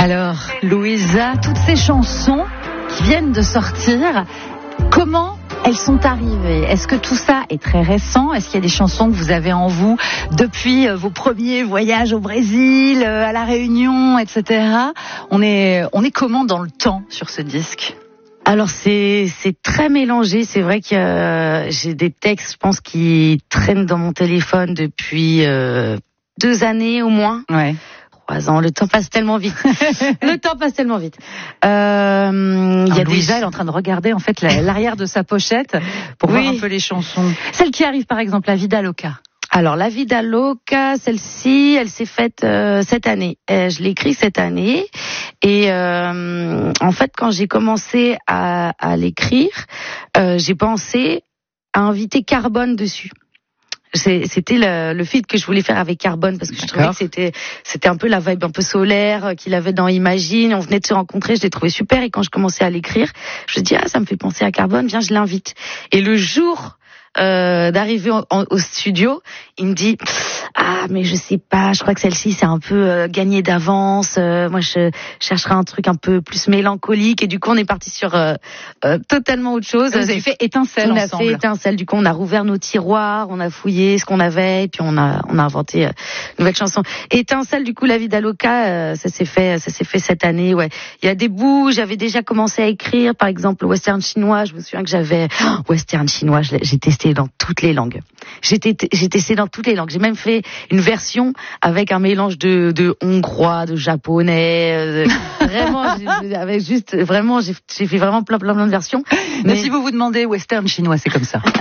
Alors, Louisa, toutes ces chansons qui viennent de sortir, comment elles sont arrivées? Est-ce que tout ça est très récent? Est-ce qu'il y a des chansons que vous avez en vous depuis vos premiers voyages au Brésil, à La Réunion, etc. On est comment dans le temps sur ce disque? Alors c'est très mélangé. C'est vrai que j'ai des textes, je pense, qui traînent dans mon téléphone depuis 2 années au moins. Ouais. 3 ans. Le temps passe tellement vite. Le temps passe tellement vite. Il y a Louisa, elle est en train de regarder en fait l'arrière de sa pochette pour voir un peu les chansons. Celle qui arrive par exemple, La Vida Loca. Alors, La Vida Loca, celle-ci, elle s'est faite cette année. Je l'ai écrite cette année. Et en fait, quand j'ai commencé à l'écrire, j'ai pensé à inviter Carbone dessus. C'était le feat que je voulais faire avec Carbone, parce que je trouvais que c'était un peu la vibe un peu solaire qu'il avait dans Imagine. On venait de se rencontrer, je l'ai trouvé super. Et quand je commençais à l'écrire, je me dis ça me fait penser à Carbone, viens, je l'invite. Et le jour d'arriver au studio, il me dit mais je sais pas, je crois que celle-ci c'est un peu gagné d'avance, moi je chercherais un truc un peu plus mélancolique, et du coup on est parti sur totalement autre chose. Vous avez fait Étincelle ensemble. On a fait Étincelle, du coup on a rouvert nos tiroirs, on a fouillé ce qu'on avait, et puis on a inventé une nouvelle chanson. Étincelle, du coup, La Vida Loca, ça s'est fait cette année, ouais. Il y a des bouts, j'avais déjà commencé à écrire, par exemple Western chinois, je me souviens que j'avais Western chinois, j'ai testé dans toutes les langues. J'ai testé dans toutes les langues. J'ai même fait une version avec un mélange de hongrois, de japonais. Vraiment, j'ai fait vraiment plein de versions. Mais si vous vous demandez Western chinois, c'est comme ça.